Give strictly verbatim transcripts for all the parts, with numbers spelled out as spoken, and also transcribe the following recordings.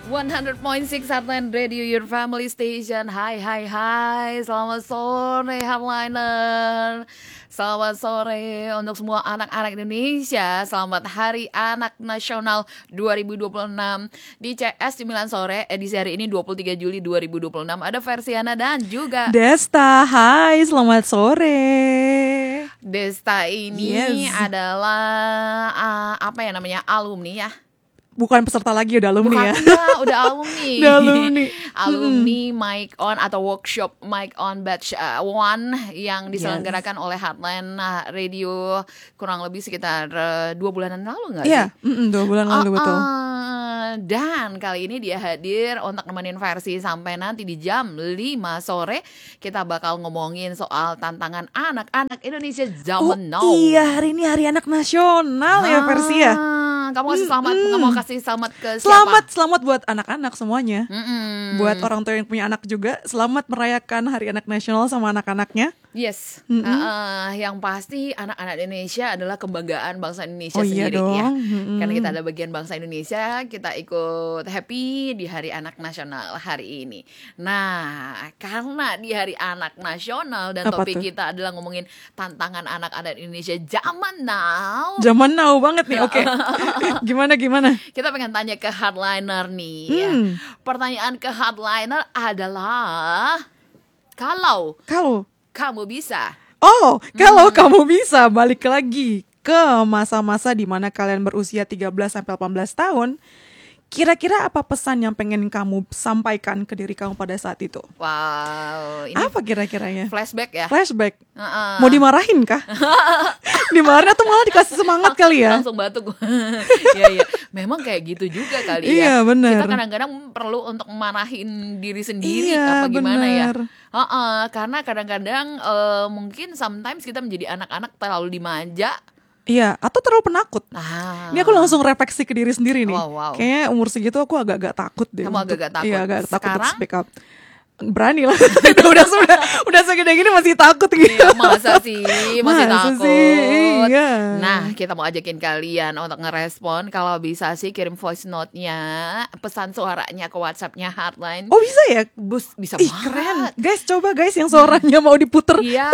seratus koma enam Heartline Radio, your family station. Hai hai hai, selamat sore Heartliner. Selamat sore untuk semua anak-anak Indonesia. Selamat Hari Anak Nasional dua ribu dua puluh enam. Di C S sembilan sore, edisi hari ini dua puluh tiga Juli dua ribu dua puluh enam. Ada Versiana dan juga Desta. Hai, selamat sore. Desta ini Yes. adalah uh, apa ya namanya, alumni ya. Bukan peserta lagi, udah alumni Bukan, ya. enggak, udah alumni. Udah alumni. Alumni Mic On atau workshop Mic On Batch uh, One yang diselenggarakan oleh Heartline Radio kurang lebih sekitar uh, dua bulanan lalu nggak sih? Iya, mm-mm, dua bulan lalu Uh, betul. uh, dan kali ini dia hadir untuk nemenin Versi sampai nanti di jam lima sore. Kita bakal ngomongin soal tantangan anak-anak Indonesia Oh zaman now. iya, hari ini Hari Anak Nasional ya Versi ya. Ah, Kamu kasih selamat, Mm-mm. kamu kasih selamat ke siapa? Selamat, selamat buat anak-anak semuanya. Mm-mm. Buat orang tua yang punya anak juga, selamat merayakan Hari Anak Nasional sama anak-anaknya. Yes, Mm-mm. Uh, yang pasti anak-anak Indonesia adalah kebanggaan bangsa Indonesia Oh iya sendiri dong. ya. Mm-mm. Karena kita ada bagian bangsa Indonesia, kita ikut happy di Hari Anak Nasional hari ini. Nah, karena di Hari Anak Nasional dan Apa topik tuh? kita adalah ngomongin tantangan anak-anak Indonesia zaman now. Zaman now banget nih, oke. Gimana, gimana? Kita pengen tanya ke Heartliner nih. Ya. Hmm. Pertanyaan ke Heartliner adalah, kalau Kalau kamu bisa Oh, kalau kamu bisa balik lagi ke masa-masa di mana kalian berusia tiga belas sampai delapan belas tahun, kira-kira apa pesan yang pengen kamu sampaikan ke diri kamu pada saat itu? wow, ini Apa kira-kiranya? flashback ya. Flashback. Uh-uh. Mau dimarahin kah? Dimarahin atau malah dikasih semangat kali ya? Langsung batuk. Iya, iya. Memang kayak gitu juga kali ya. Iya, benar. Kita kadang-kadang perlu untuk memarahin diri sendiri Iya, apa gimana ya. benar. Uh-uh, karena kadang-kadang uh, mungkin sometimes kita menjadi anak-anak terlalu dimanja. Iya, atau terlalu penakut. Nah, Ini aku langsung refleksi ke diri sendiri nih. Wow, wow. Kayaknya umur segitu aku agak-agak takut deh. Kamu untuk- agak-agak takut. Iya, agak takut untuk Sekarang? speak up. Berani lah. udah udah udah segede gini masih takut gitu. Iya, masa sih masih Masa takut. sih? Iya. Nah, kita mau ajakin kalian untuk ngerespon. Kalau bisa sih kirim voice note-nya, pesan suaranya ke WhatsApp-nya Heartline. Oh bisa ya? Bus bisa Ih banget. keren. Guys coba guys yang suaranya mau diputer. Iya,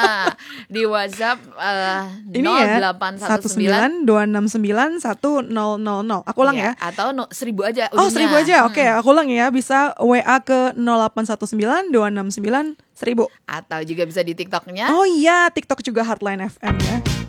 di WhatsApp uh, Ini ya delapan satu satu sembilan sembilan dua enam sembilan satu nol nol nol. Aku ulang ya. atau no, seribu aja. Oh ujungnya. seribu aja. Oke Mm-mm. aku ulang ya. Bisa W A ke nol delapan satu sembilan dua enam sembilan seribu. Atau juga bisa di TikTok-nya. Oh iya TikTok juga Heartline F M ya.